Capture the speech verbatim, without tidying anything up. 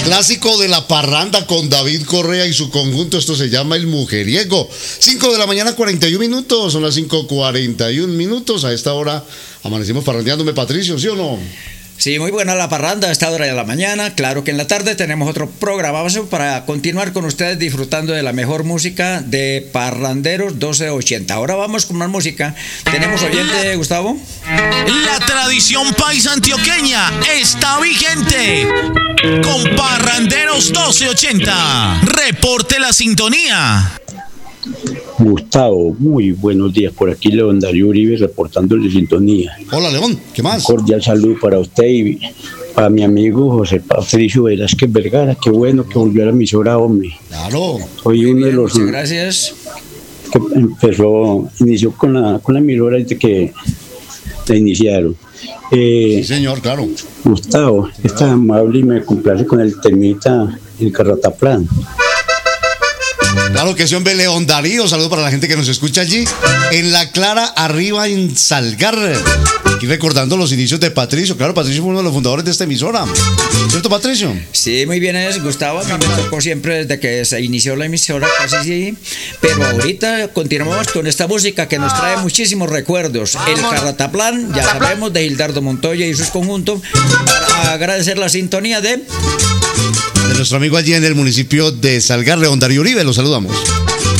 Clásico de la parranda con David Correa y su conjunto. Esto se llama El Mujeriego. cinco de la mañana, cuarenta y un minutos. Son las cinco cuarenta y un minutos. A esta hora amanecimos parrandeándome, Patricio, ¿sí o no? Sí, muy buena la parranda a esta hora de la mañana. Claro que en la tarde tenemos otro programa para continuar con ustedes disfrutando de la mejor música de Parranderos doce ochenta. Ahora vamos con más música. ¿Tenemos oyente, Gustavo? La tradición paisa antioqueña está vigente con Parranderos doce ochenta. Reporte la sintonía. Gustavo, muy buenos días. Por aquí León Darío Uribe reportándole sintonía. Hola, León, ¿qué más? Un cordial saludo para usted y para mi amigo José Patricio Velázquez Vergara. Qué bueno que volvió a la emisora, hombre. Claro. Soy uno de los. Muchas gracias. Que empezó, inició con la, con la emisora desde que la iniciaron. Eh, sí, señor, claro. Gustavo, es tan amable y me complace con el temita El Carrataplan. Claro que sí, hombre, León Darío. Saludo para la gente que nos escucha allí en La Clara, arriba en Salgar. Aquí recordando los inicios de Patricio. Claro, Patricio fue uno de los fundadores de esta emisora. ¿Cierto, Patricio? Sí, muy bien es, Gustavo. A mí me tocó siempre desde que se inició la emisora, casi sí. Pero ahorita continuamos con esta música que nos trae muchísimos recuerdos. El Carrataplan, ya sabemos, de Gildardo Montoya y sus conjuntos. Para agradecer la sintonía de... de nuestro amigo allí en el municipio de Salgar, León Darío Uribe. Los saludamos.